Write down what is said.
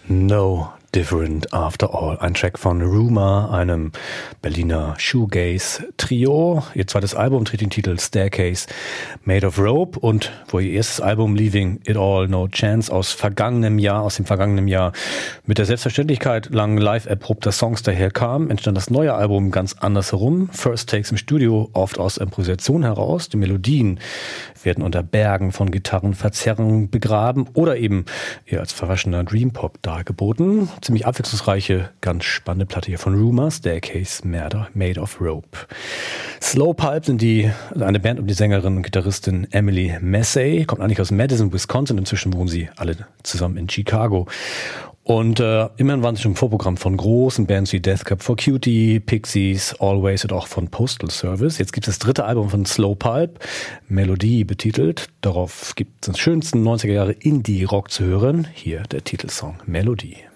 No Different After All. Ein Track von Rumour, einem Berliner Shoegaze-Trio. Ihr zweites Album trägt den Titel Staircase Made of Rope und wo ihr erstes Album Leaving It All No Chance aus dem vergangenen Jahr mit der Selbstverständlichkeit lang live erprobter Songs daherkam, entstand das neue Album ganz anders herum. First Takes im Studio, oft aus Improvisation heraus. Die Melodien werden unter Bergen von Gitarrenverzerrungen begraben oder eben eher als verwaschener Dream-Pop dargeboten. Ziemlich abwechslungsreiche, ganz spannende Platte hier von Rumour, Staircase Made of Rope. Slow Pulp sind eine Band um die Sängerin und Gitarristin Emily Massey, kommt eigentlich aus Madison, Wisconsin, inzwischen wohnen sie alle zusammen in Chicago. Und immerhin waren sie schon im Vorprogramm von großen Bands wie Death Cab for Cutie, Pixies, Always und auch von Postal Service. Jetzt gibt es das dritte Album von Slow Pulp, Melodie betitelt. Darauf gibt es den schönsten 90er Jahre Indie-Rock zu hören. Hier der Titelsong Melodie.